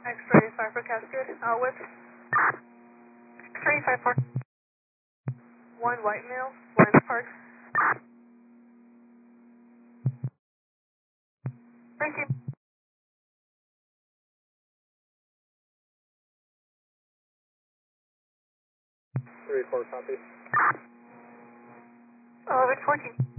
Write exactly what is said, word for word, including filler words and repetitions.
X-ray five for Cascade, uh, with three five four. one white male, Lens Park. Thank you. Three four copy. eleven fourteen.